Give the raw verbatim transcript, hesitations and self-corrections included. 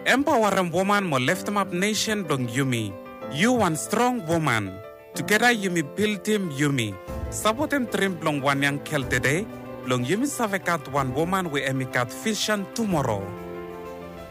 Empowering woman mo lift them up nation dong Yumi. You one strong woman. Together Yumi build him Yumi. Sabotem trim blong one yang kel today. Blong Yumi savekat one woman we emikat vision tomorrow.